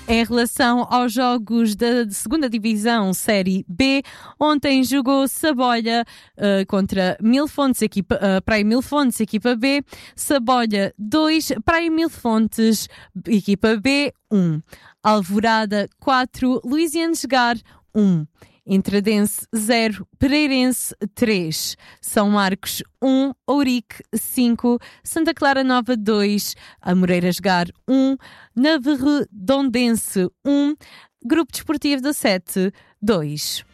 Em relação aos jogos da segunda Divisão Série B, ontem jogou Sabolha contra Milfontes, Praia Milfontes, equipa B. Sabolha 2, Praia Milfontes, equipa B 1. Alvorada 4, Luisianes Gar 1. Entradense 0, Pereirense 3, São Marcos 1, Ourique 5, Santa Clara Nova 2, Amoreiras Gar 1, Navarredondense 1, Grupo Desportivo do 7 2.